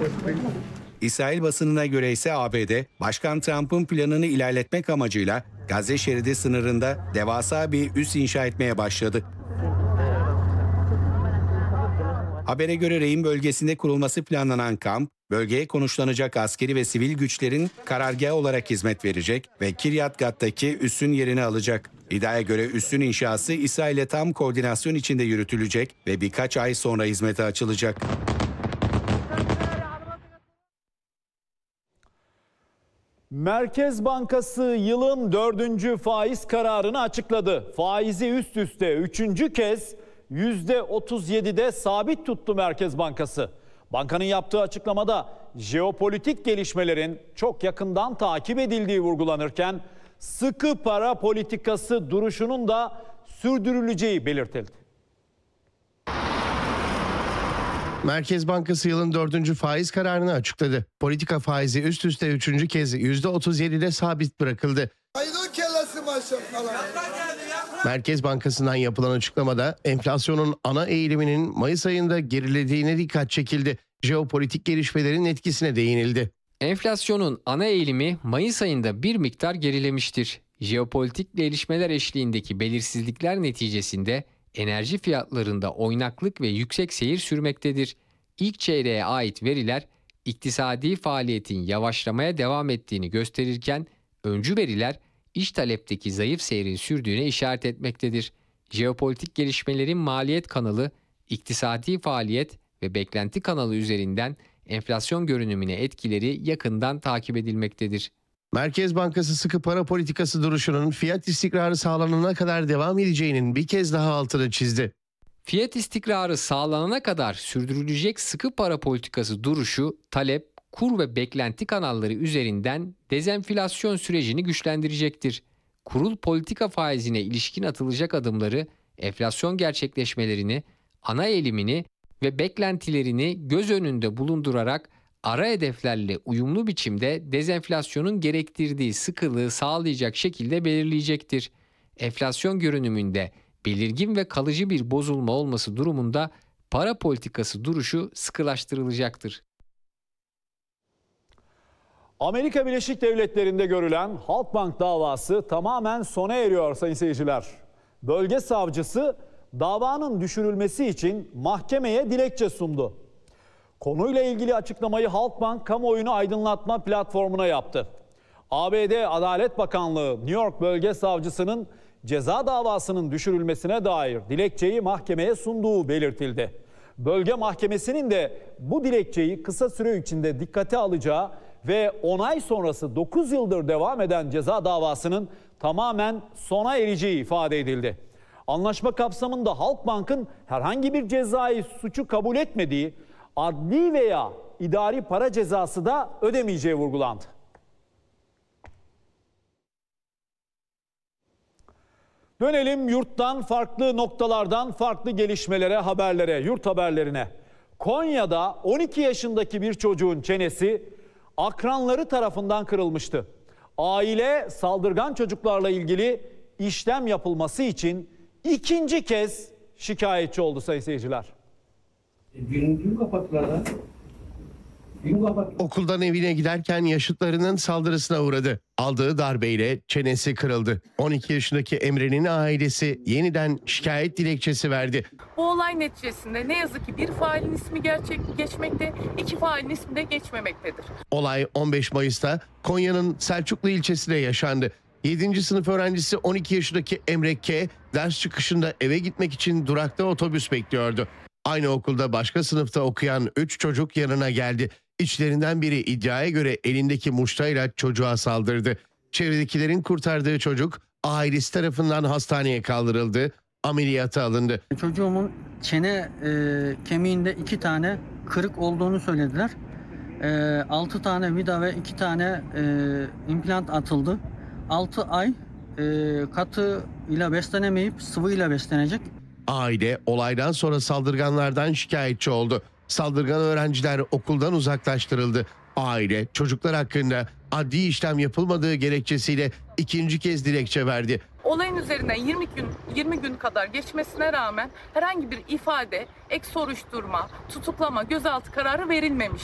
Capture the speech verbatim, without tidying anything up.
İsrail basınına göre ise A B D, Başkan Trump'ın planını ilerletmek amacıyla Gazze şeridi sınırında devasa bir üs inşa etmeye başladı. Habere göre rehin bölgesinde kurulması planlanan kamp, bölgeye konuşlanacak askeri ve sivil güçlerin karargahı olarak hizmet verecek ve Kiryat Gat'taki üssün yerini alacak. İddiaya göre üssün inşası İsrail'le tam koordinasyon içinde yürütülecek ve birkaç ay sonra hizmete açılacak. Merkez Bankası yılın dördüncü faiz kararını açıkladı. Faizi üst üste üçüncü kez yüzde otuz yedide sabit tuttu Merkez Bankası. Bankanın yaptığı açıklamada jeopolitik gelişmelerin çok yakından takip edildiği vurgulanırken sıkı para politikası duruşunun da sürdürüleceği belirtildi. Merkez Bankası yılın dördüncü faiz kararını açıkladı. Politika faizi üst üste üçüncü kez yüzde otuz yedide sabit bırakıldı. Merkez Bankası'ndan yapılan açıklamada enflasyonun ana eğiliminin Mayıs ayında gerilediğine dikkat çekildi. Jeopolitik gelişmelerin etkisine değinildi. Enflasyonun ana eğilimi Mayıs ayında bir miktar gerilemiştir. Jeopolitik gelişmeler eşliğindeki belirsizlikler neticesinde enerji fiyatlarında oynaklık ve yüksek seyir sürmektedir. İlk çeyreğe ait veriler iktisadi faaliyetin yavaşlamaya devam ettiğini gösterirken öncü veriler iş talepteki zayıf seyrin sürdüğüne işaret etmektedir. Jeopolitik gelişmelerin maliyet kanalı, iktisadi faaliyet ve beklenti kanalı üzerinden enflasyon görünümüne etkileri yakından takip edilmektedir. Merkez Bankası sıkı para politikası duruşunun fiyat istikrarı sağlanana kadar devam edeceğinin bir kez daha altını çizdi. Fiyat istikrarı sağlanana kadar sürdürülecek sıkı para politikası duruşu, talep, kur ve beklenti kanalları üzerinden dezenflasyon sürecini güçlendirecektir. Kurul politika faizine ilişkin atılacak adımları, enflasyon gerçekleşmelerini, ana eğilimini ve beklentilerini göz önünde bulundurarak ara hedeflerle uyumlu biçimde dezenflasyonun gerektirdiği sıkılığı sağlayacak şekilde belirleyecektir. Enflasyon görünümünde belirgin ve kalıcı bir bozulma olması durumunda para politikası duruşu sıkılaştırılacaktır. Amerika Birleşik Devletleri'nde görülen Halkbank davası tamamen sona eriyor sayın seyirciler. Bölge savcısı davanın düşürülmesi için mahkemeye dilekçe sundu. Konuyla ilgili açıklamayı Halkbank kamuoyunu aydınlatma platformuna yaptı. A B D Adalet Bakanlığı New York Bölge Savcısının ceza davasının düşürülmesine dair dilekçeyi mahkemeye sunduğu belirtildi. Bölge Mahkemesi'nin de bu dilekçeyi kısa süre içinde dikkate alacağı ve onay sonrası dokuz yıldır devam eden ceza davasının tamamen sona ereceği ifade edildi. Anlaşma kapsamında Halkbank'ın herhangi bir cezai suçu kabul etmediği, adli veya idari para cezası da ödemeyeceği vurgulandı. Dönelim yurttan, farklı noktalardan farklı gelişmelere, haberlere, yurt haberlerine. Konya'da on iki yaşındaki bir çocuğun çenesi akranları tarafından kırılmıştı. Aile saldırgan çocuklarla ilgili işlem yapılması için ikinci kez şikayetçi oldu sayın seyirciler. Gün, gün kapattılar lan. Gün kapattılar. Okuldan evine giderken yaşıtlarının saldırısına uğradı. Aldığı darbeyle çenesi kırıldı. on iki yaşındaki Emre'nin ailesi yeniden şikayet dilekçesi verdi. Bu olay neticesinde ne yazık ki bir failin ismi gerçek geçmekte, iki failin ismi de geçmemektedir. Olay on beş Mayıs'ta Konya'nın Selçuklu ilçesinde yaşandı. yedinci sınıf öğrencisi on iki yaşındaki Emre K. ders çıkışında eve gitmek için durakta otobüs bekliyordu. Aynı okulda başka sınıfta okuyan üç çocuk yanına geldi. İçlerinden biri iddiaya göre elindeki muştayla çocuğa saldırdı. Çevredekilerin kurtardığı çocuk ailesi tarafından hastaneye kaldırıldı, ameliyata alındı. Çocuğumun çene e, kemiğinde iki tane kırık olduğunu söylediler. E, altı tane vida ve iki tane e, implant atıldı. altı ay e, katı ile beslenemeyip sıvı ile beslenecek. Aile olaydan sonra saldırganlardan şikayetçi oldu. Saldırgan öğrenciler okuldan uzaklaştırıldı. Aile çocuklar hakkında adli işlem yapılmadığı gerekçesiyle ikinci kez dilekçe verdi. Olayın üzerinden yirmi gün yirmi gün kadar geçmesine rağmen herhangi bir ifade, ek soruşturma, tutuklama, gözaltı kararı verilmemiş.